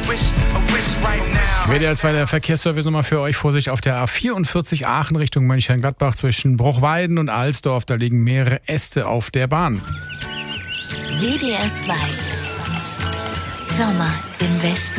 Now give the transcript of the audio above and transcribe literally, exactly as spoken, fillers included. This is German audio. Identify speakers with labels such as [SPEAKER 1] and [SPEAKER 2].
[SPEAKER 1] W D R zwei, der Verkehrsservice nochmal für euch. Vorsicht auf der A vierundvierzig Aachen Richtung Mönchengladbach zwischen Bruchweiden und Alsdorf. Da liegen mehrere Äste auf der Bahn.
[SPEAKER 2] W D R zwei. Sommer im Westen.